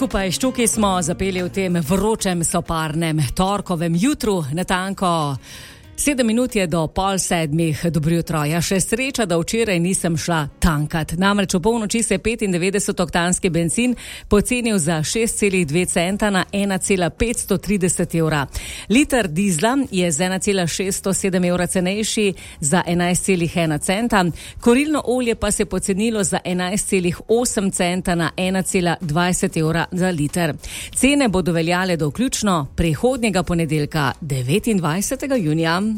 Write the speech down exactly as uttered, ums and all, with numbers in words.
skupaj štuki smo zapeli v tem vročem soparnem torkovem jutru, natanko sedem minut je do pol sedmih. Dobro jutro. Ja, še sreča, da včeraj nisem šla tankat. Namreč v polnoči se je petindevetdesetoktanski bencin pocenil za šest celih dve centa na ena cela petsto trideset evra. Liter dizla je z ena cela šeststo sedem evra cenejši za enajst celih ena centa. Kurilno olje pa se je pocenilo za enajst celih osem centa na ena cela dvajset evra za liter. Cene bodo veljale do vključno prihodnjega ponedeljka devetindvajsetega junija.